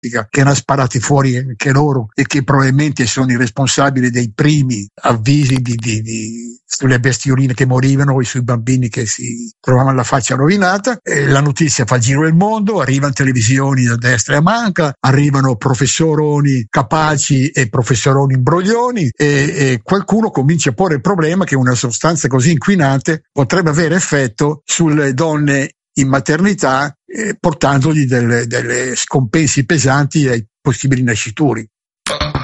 che hanno sparati fuori anche loro e che probabilmente sono i responsabili dei primi avvisi sulle bestioline che morivano e sui bambini che si trovavano la faccia rovinata. La notizia fa il giro del mondo, arrivano televisioni da destra e a manca, arrivano professoroni capaci e professoroni imbroglioni e qualcuno comincia a porre il problema che una sostanza così inquinante potrebbe avere effetto sulle donne in maternità, portandogli delle scompensi pesanti ai possibili nascituri.